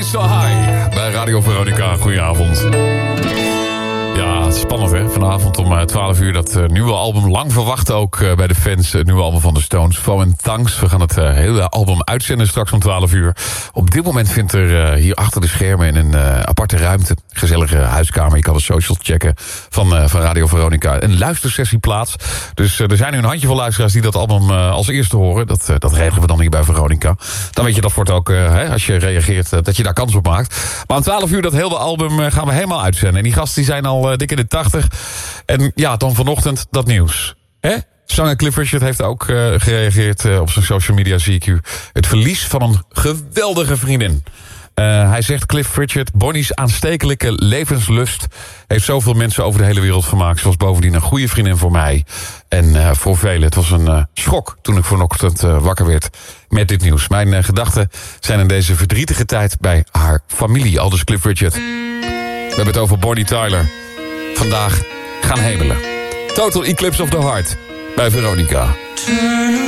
So High bij Radio Veronica. Goedenavond. Ja, het is spannend hè. Vanavond om 12 uur dat nieuwe album. Lang verwacht ook bij de fans. Het nieuwe album van de Stones. Foe and Thanks. We gaan het hele album uitzenden straks om 12 uur. Op dit moment vindt er hier achter de schermen in een aparte ruimte, gezellige huiskamer. Je kan de socials checken van Radio Veronica. Een luistersessie plaats. Dus er zijn nu een handjevol luisteraars die dat album als eerste horen. Dat regelen we dan hier bij Veronica. Dan weet je dat wordt ook, als je reageert, dat je daar kans op maakt. Maar om 12 uur dat hele album gaan we helemaal uitzenden. En die gasten die zijn al dik in de 80. En ja, dan vanochtend dat nieuws. Hè? Zanger Cliff Richard heeft ook gereageerd op zijn social media, zie ik u. Het verlies van een geweldige vriendin. Hij zegt, Cliff Richard, Bonnie's aanstekelijke levenslust heeft zoveel mensen over de hele wereld vermaakt. Ze was bovendien een goede vriendin voor mij. En voor velen. Het was een schok toen ik vanochtend wakker werd met dit nieuws. Mijn gedachten zijn in deze verdrietige tijd bij haar familie. Aldus Cliff Richard. We hebben het over Bonnie Tyler. Vandaag gaan hemelen. Total Eclipse of the Heart bij Veronica.